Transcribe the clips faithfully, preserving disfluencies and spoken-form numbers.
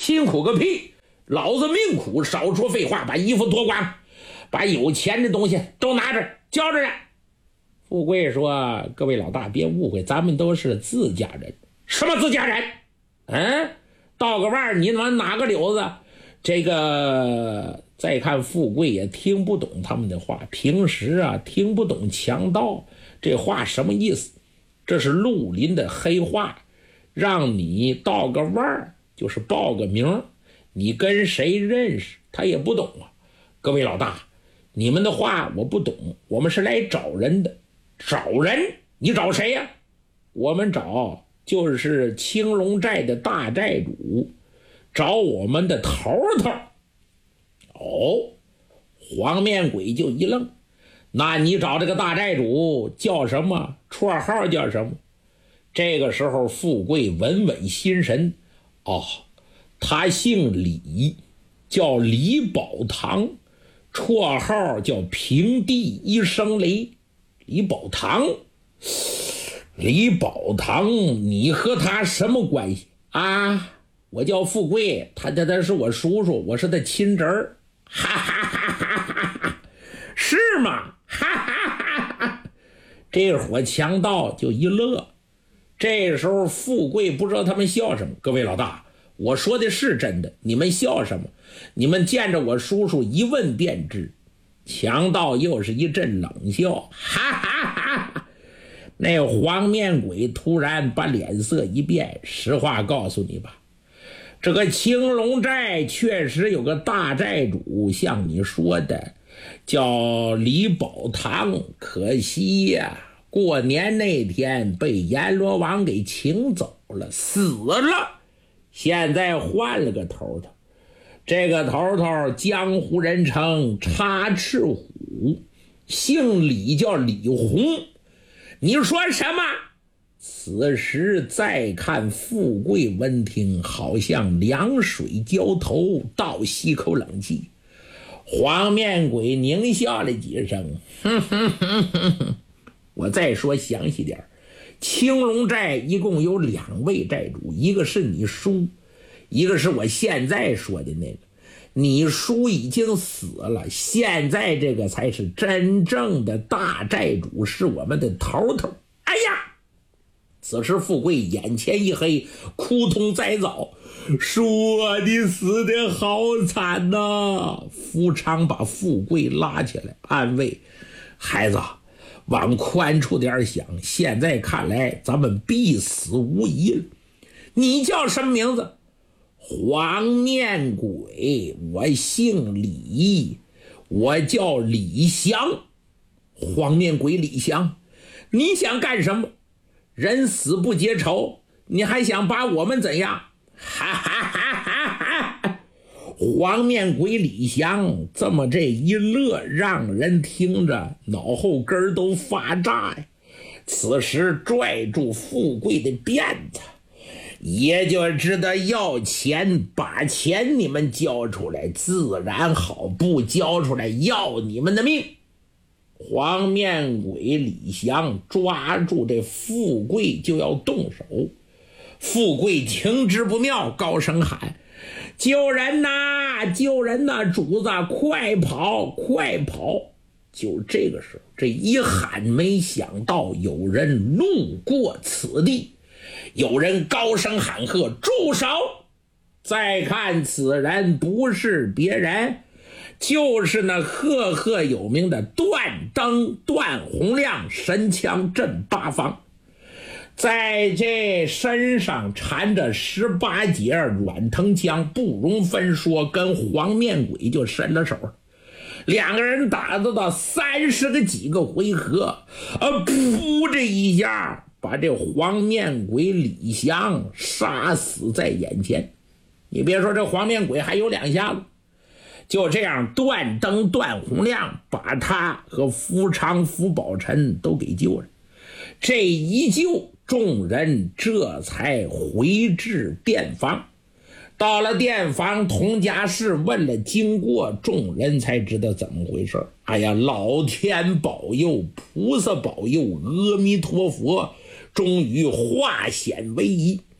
辛苦个屁！老子命苦，少说废话，把衣服脱光，把有钱的东西都拿着交着来。富贵说：“各位老大别误会，咱们都是自家人。”什么自家人？嗯，倒个腕你们哪个瘤子？这个再看富贵也听不懂他们的话，平时啊听不懂强盗这话什么意思？这是绿林的黑话，让你倒个腕就是报个名，你跟谁认识他也不懂啊。各位老大，你们的话我不懂，我们是来找人的。找人？你找谁呀？我们找就是青龙寨的大寨主，找我们的头头。哦，黄面鬼就一愣，那你找这个大寨主叫什么？绰号叫什么？这个时候富贵稳稳心神，哦，他姓李，叫李宝堂，绰号叫平地一声雷。李宝堂，李宝堂，你和他什么关系啊？我叫富贵，他他他是我叔叔，我是他亲侄儿。哈哈哈哈哈！是吗？哈哈哈哈！这伙强盗就一乐。这时候富贵不知道他们笑什么。各位老大，我说的是真的，你们笑什么？你们见着我叔叔一问便知。强盗又是一阵冷笑，哈哈哈哈！那黄面鬼突然把脸色一变，实话告诉你吧，这个青龙寨确实有个大寨主，像你说的叫李宝堂，可惜呀、啊，过年那天被阎罗王给请走了，死了。现在换了个头头，这个头头江湖人称插翅虎，姓李叫李红。你说什么？此时再看富贵闻听，好像凉水浇头，倒吸口冷气。黄面鬼狞笑了几声，哼哼哼哼哼。我再说详细点，青龙寨一共有两位寨主，一个是你叔，一个是我现在说的那个。你叔已经死了，现在这个才是真正的大寨主，是我们的头头。哎呀！此时富贵眼前一黑，哭痛栽枣，说你死得好惨呐！夫昌把富贵拉起来安慰，孩子往宽处点想，现在看来咱们必死无疑了。你叫什么名字？黄面鬼，我姓李，我叫李祥。黄面鬼李祥，你想干什么？人死不结仇，你还想把我们怎样？哈哈哈哈哈！黄面鬼李祥这么这一乐，让人听着脑后根都发炸呀。此时拽住富贵的辫子，也就知道要钱，把钱你们交出来自然好，不交出来要你们的命。黄面鬼李祥抓住这富贵就要动手，富贵情知不妙，高声喊：救人呐，救人呐，主子快跑快跑！就这个时候，这一喊，没想到有人路过此地，有人高声喊喝：住手！再看此人不是别人，就是那赫赫有名的段登段洪亮，神枪震八方，在这身上缠着十八节软藤枪，不容分说，跟黄面鬼就伸了手。两个人打得到三十个几个回合，呃，噗这一下把这黄面鬼李祥杀死在眼前。你别说这黄面鬼还有两下子，就这样段登段洪亮把他和夫昌夫宝臣都给救了。这一救，众人这才回至店房。到了店房，童家氏问了经过，众人才知道怎么回事。哎呀，老天保佑，菩萨保佑，阿弥陀佛，终于化险为夷。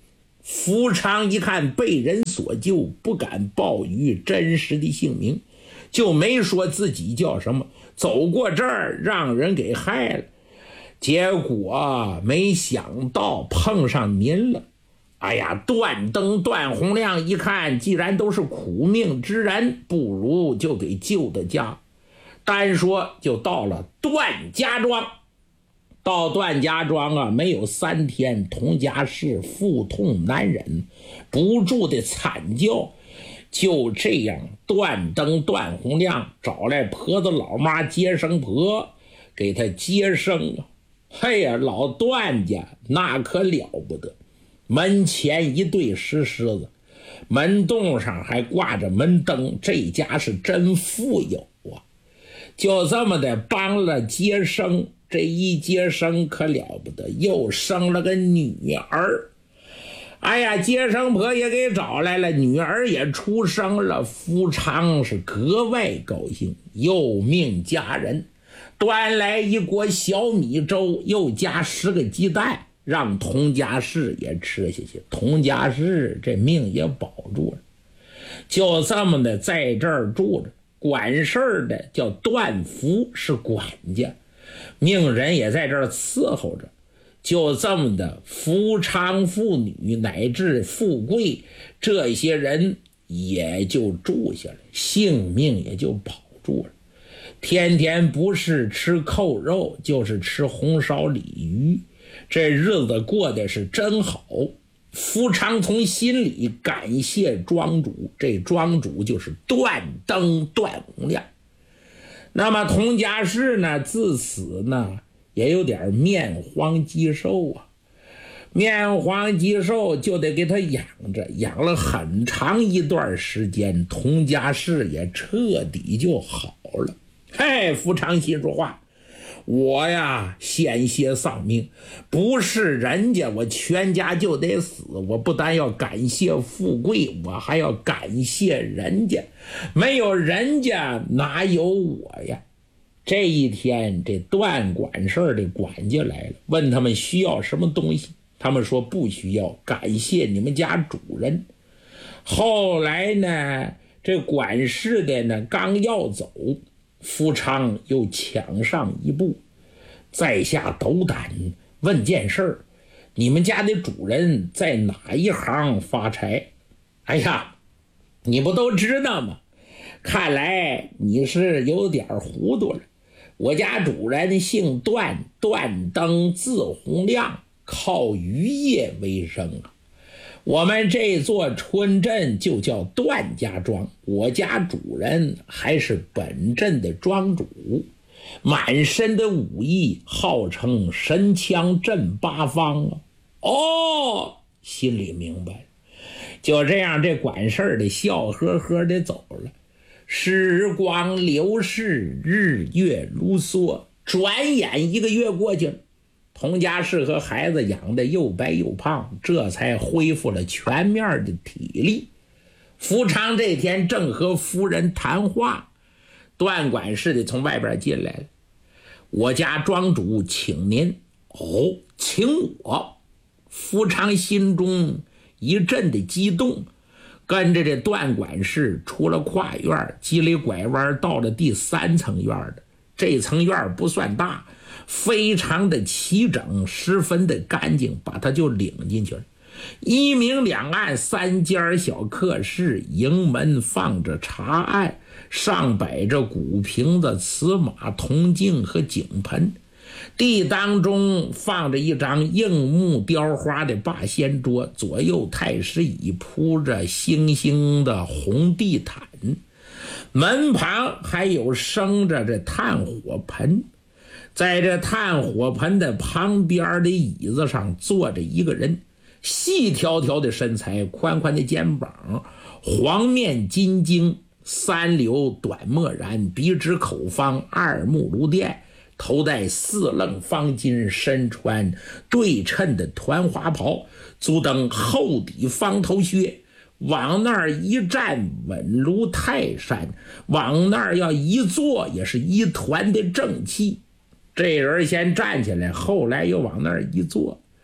福昌一看被人所救，不敢报与真实的姓名，就没说自己叫什么，走过这儿让人给害了。结果没想到碰上您了。哎呀，段登段洪亮一看，既然都是苦命之人，不如就给救的家。单说就到了段家庄。到段家庄啊，没有三天，童家氏腹痛难忍，不住的惨叫。就这样，段登段洪亮找来婆子老妈接生婆，给他接生啊。嘿呀，老段家那可了不得，门前一对石狮子，门洞上还挂着门灯，这家是真富有啊。就这么的帮了接生，这一接生可了不得，又生了个女儿。哎呀，接生婆也给找来了，女儿也出生了。夫昌是格外高兴，又命家人端来一锅小米粥，又加十个鸡蛋，让童家氏也吃下去。童家氏这命也保住了，就这么的在这儿住着。管事儿的叫段福，是管家，命人也在这儿伺候着。就这么的，福昌妇女乃至富贵这些人也就住下了，性命也就保住了。天天不是吃扣肉，就是吃红烧鲤鱼，这日子过得是真好。福昌从心里感谢庄主，这庄主就是段登段洪亮。那么童家氏呢，自此呢也有点面黄肌瘦啊，面黄肌瘦就得给他养着，养了很长一段时间，童家氏也彻底就好了。嘿，福昌心说话，我呀险些丧命，不是人家我全家就得死，我不但要感谢富贵，我还要感谢人家，没有人家哪有我呀。这一天，这段管事的管家来了，问他们需要什么东西，他们说不需要，感谢你们家主人。后来呢，这管事的呢刚要走，福昌又抢上一步，在下斗胆问件事儿，你们家的主人在哪一行发财？哎呀，你不都知道吗？看来你是有点糊涂了。我家主人姓段，段登字洪亮，靠渔业为生啊。我们这座村镇就叫段家庄，我家主人还是本镇的庄主，满身的武艺，号称神枪震八方啊。哦，心里明白。就这样，这管事儿的笑呵呵的走了。时光流逝，日月如梭，转眼一个月过去了。童家氏和孩子养得又白又胖，这才恢复了全面的体力。福昌这天正和夫人谈话，段管事的从外边进来了。我家庄主请您。哦，请我。福昌心中一阵的激动，跟着这段管事出了跨院，叽里拐弯到了第三层院的。这层院不算大，非常的齐整，十分的干净，把他就领进去了。一明两暗三间小客室，迎门放着茶案，上摆着古瓶子、瓷马、铜镜和井盆。地当中放着一张硬木雕花的八仙桌，左右太师椅铺着星星的红地毯，门旁还有生着这炭火盆，在这炭火盆的旁边的椅子上坐着一个人，细条条的身材，宽宽的肩膀，黄面金睛，三绺短墨髯，鼻直口方，二目如电，头戴四楞方巾，身穿对称的团花袍，足蹬厚底方头靴，往那儿一站稳如泰山，往那儿要一坐也是一团的正气。这人先站起来，后来又往那儿一坐，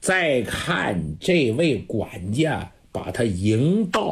再看这位管家把他迎到